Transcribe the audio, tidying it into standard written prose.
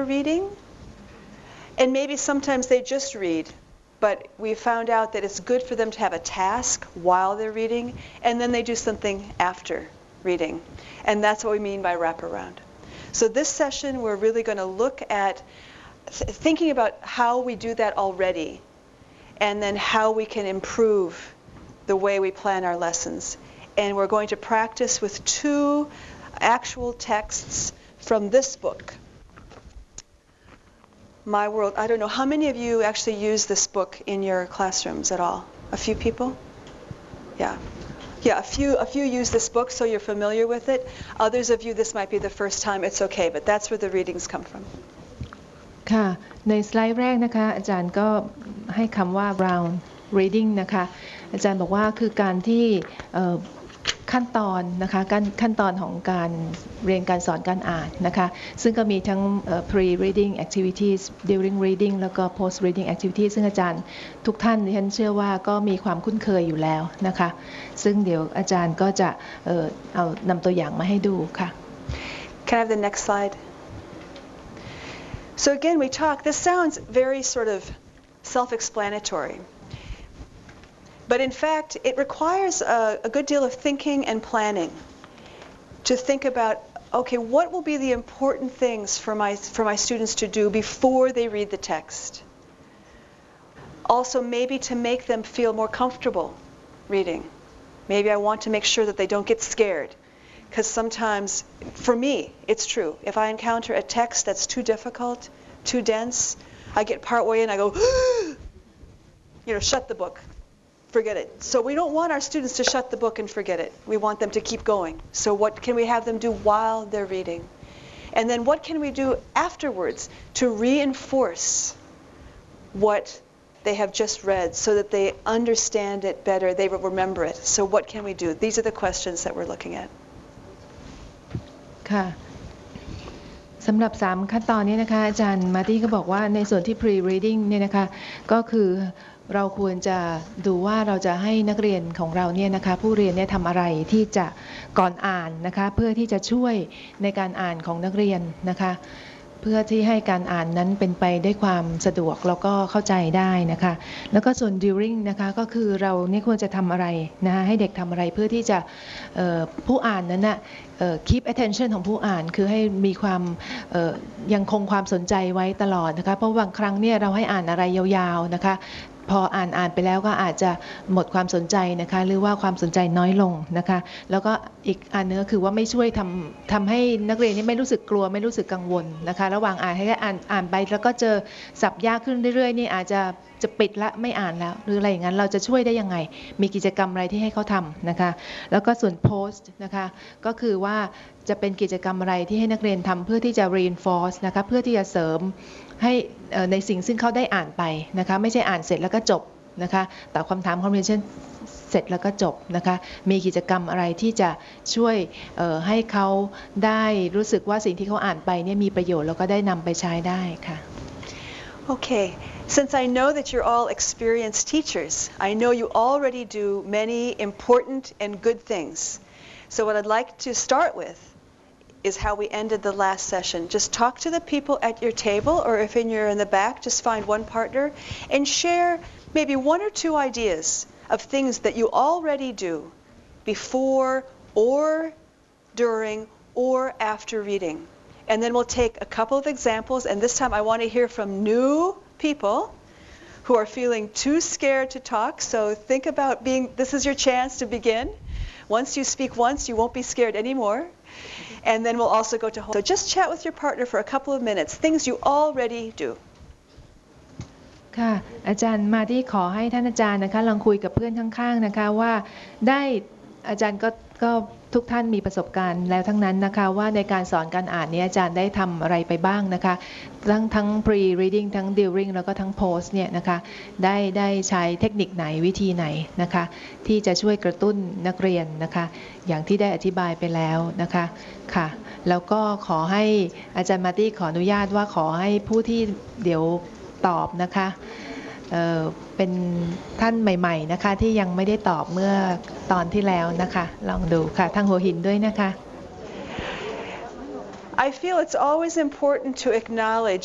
they're reading. And maybe sometimes they just read, but we found out that it's good for them to have a task while they're reading, and then they do something after reading. And that's what we mean by wraparound. So this session, we're really going to look at thinking about how we do that already, and then how we can improve the way we plan our lessons. And we're going to practice with 2 actual texts from this book, My World. I don't know, how many of you actually use this book in your classrooms at all? A few people? Yeah. Yeah, a few use this book, so you're familiar with it. Others of you, this might be the first time. It's okay, but that's where the readings come from. ค่ะในสไลด์แรกนะคะอาจารย์ก็ให้คำว่า round reading นะคะอาจารย์บอกว่าคือการที่ขั้นตอนนะคะขั้นตอนของการเรียนการสอนการอ่านนะคะซึ่งก็มีทั้ง pre reading activities during reading แล้วก็ post reading activities ซึ่งอาจารย์ทุกท่านดิฉันเชื่อว่าก็มีความคุ้นเคยอยู่แล้วนะคะซึ่งเดี๋ยวอาจารย์ก็จะเอานำตัวอย่างมาให้ดูค่ะ Can I have the next slide? So again, we talk, this sounds very sort of self-explanatory. But in fact, it requires a good deal of thinking and planning to think about, okay, what will be the important things for my students to do before they read the text? Also, maybe to make them feel more comfortable reading. Maybe I want to make sure that they don't get scared. Because sometimes, for me, it's true. If I encounter a text that's too difficult, too dense, I get partway in, I go, shut the book. Forget it. So we don't want our students to shut the book and forget it. We want them to keep going. So what can we have them do while they're reading? And then what can we do afterwards to reinforce what they have just read so that they understand it better, they will remember it. So what can we do? These are the questions that we're looking at. ค่ะสำหรับ3ขั้นตอนนี้นะคะอาจารย์มาร์ตี้ก็บอกว่าในส่วนที่ pre-reading เนี่ยนะคะก็คือเราควรจะดูว่าเราจะให้นักเรียนของเราเนี่ยนะคะผู้เรียนเนี่ยทำอะไรที่จะก่อนอ่านนะคะเพื่อที่จะช่วยในการอ่านของนักเรียนนะคะเพื่อที่ให้การอ่านนั้นเป็นไปได้ความสะดวกแล้วก็เข้าใจได้นะคะแล้วก็ส่วน during นะคะก็คือเราเนี่ยควรจะทำอะไรนะคะให้เด็กทำอะไรเพื่อที่จะผู้อ่านนั้นนะkeep attention ของผู้อ่านคือให้มีความยังคงความสนใจไว้ตลอดนะคะเพราะบางครั้งเนี่ยเราให้อ่านอะไรยาวๆนะคะพออ่านไปแล้วก็อาจจะหมดความสนใจนะคะหรือว่าความสนใจน้อยลงนะคะแล้วก็อีกอันนึงก็คือว่าไม่ช่วยทำให้นักเรียนนี่ไม่รู้สึกกลัวไม่รู้สึกกังวลนะคะระหว่างอ่านให้อ่านไปแล้วก็เจอศัพท์ยากขึ้นเรื่อยๆนี่อาจจะปิดละไม่อ่านแล้วหรืออะไรอย่างนั้นเราจะช่วยได้ยังไงมีกิจกรรมอะไรที่ให้เขาทำนะคะแล้วก็ส่วน post นะคะก็คือว่าจะเป็นกิจกรรมอะไรที่ให้นักเรียนทำเพื่อที่จะ reinforce นะคะเพื่อที่จะเสริมให้ในสิ่งซึ่งเขาได้อ่านไปนะคะไม่ใช่อ่านเสร็จแล้วก็จบนะคะตอบคำถาม comprehension เสร็จแล้วก็จบนะคะมีกิจกรรมอะไรที่จะช่วยให้เขาได้รู้สึกว่าสิ่งที่เขาอ่านไปเนี่ยมีประโยชน์แล้วก็ได้นำไปใช้ได้ค่ะ Okay, since I know that you're all experienced teachers, I know you already do many important and good things. So what I'd like to start with is how we ended the last session. Just talk to the people at your table, or if you're in the back, just find one partner and share maybe 1 or 2 ideas of things that you already do before or during or after reading. And then we'll take a couple of examples, and this time I want to hear from new people who are feeling too scared to talk. So think about this is your chance to begin. Once you speak once, you won't be scared anymore. And then we'll also go to home. So just chat with your partner for a couple of minutes, things you already do. ค่ะอาจารย์มาที่ขอให้ท่านอาจารย์นะคะลองคุยกับเพื่อนข้างๆนะคะว่าได้อาจารย์ก็ทุกท่านมีประสบการณ์แล้วทั้งนั้นนะคะว่าในการสอนการอ่านนี้อาจารย์ได้ทำอะไรไปบ้างนะคะทั้ง pre reading ทั้ง during แล้วก็ทั้ง post เนี่ยนะคะได้ใช้เทคนิคไหนวิธีไหนนะคะที่จะช่วยกระตุ้นนักเรียนนะคะอย่างที่ได้อธิบายไปแล้วนะคะค่ะแล้วก็ขอให้อาจารย์มาตี้ขออนุญาตว่าขอให้ผู้ที่เดี๋ยวตอบนะคะเป็นท่านใหม่ๆนะคะที่ยังไม่ได้ตอบเมื่อตอนที่แล้วนะคะลองดูค่ะทางหัวหินด้วยนะคะ I feel it's always important to acknowledge